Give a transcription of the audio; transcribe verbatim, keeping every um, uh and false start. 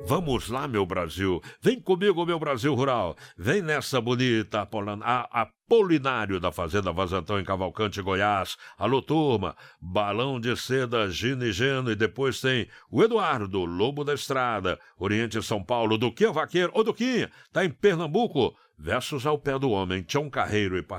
Vamos lá, meu Brasil. Vem comigo, meu Brasil rural. Vem nessa bonita Apolan... a, Apolinário da Fazenda Vazantão em Cavalcante, Goiás. Alô, turma. Balão de Seda, Gino e Geno. E depois tem o Eduardo, Lobo da Estrada. Oriente São Paulo, Duquinha Vaqueiro. Ô, Duquinha, tá em Pernambuco. Versos ao pé do homem. Tião Carreiro e